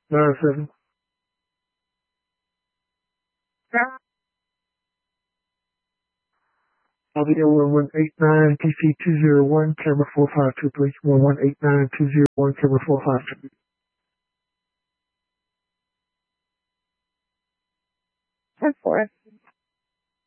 9-7. I'll be at 1189 PC 201, camera 4523. 1189 201, camera 453. 10-4.